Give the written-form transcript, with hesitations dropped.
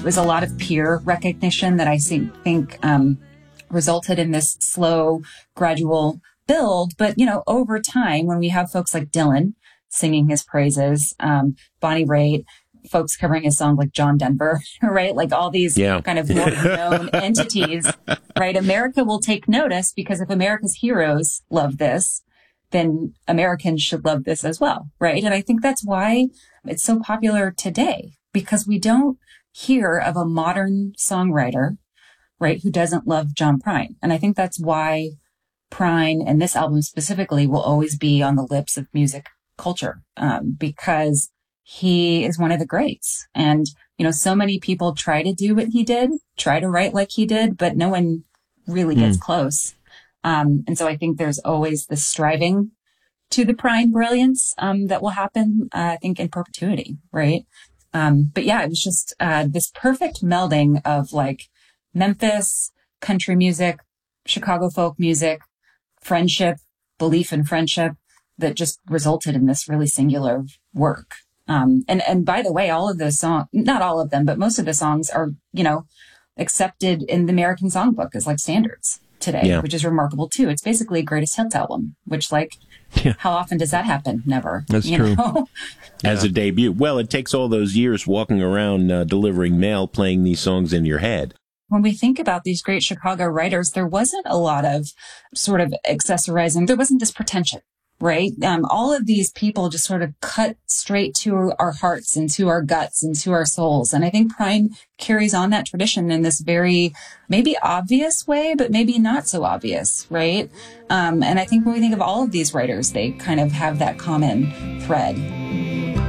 was a lot of peer recognition that I think resulted in this slow, gradual build. But, over time, when we have folks like Dylan singing his praises, Bonnie Raitt, folks covering his song like John Denver, right? Like all these kind of more known entities, right? America will take notice, because if America's heroes love this, then Americans should love this as well, right? And I think that's why it's so popular today, because we don't hear of a modern songwriter, right, who doesn't love John Prine. And I think that's why Prine, and this album specifically, will always be on the lips of music culture, because he is one of the greats. And, so many people try to do what he did, try to write like he did, but no one really gets close. And so I think there's always this striving to the Prine brilliance that will happen, I think, in perpetuity, right? But yeah, it was just this perfect melding of like Memphis, country music, Chicago folk music, friendship, belief in friendship, that just resulted in this really singular work. And by the way, all of those songs, not all of them, but most of the songs are, accepted in the American Songbook as like standards today, which is remarkable too. It's basically a greatest hits album, which how often does that happen? Never. That's true. As a debut. Well, it takes all those years walking around delivering mail, playing these songs in your head. When we think about these great Chicago writers, there wasn't a lot of sort of accessorizing. There wasn't this pretension, right? All of these people just sort of cut straight to our hearts and to our guts and to our souls. And I think Prine carries on that tradition in this very maybe obvious way, but maybe not so obvious, right? And I think when we think of all of these writers, they kind of have that common thread.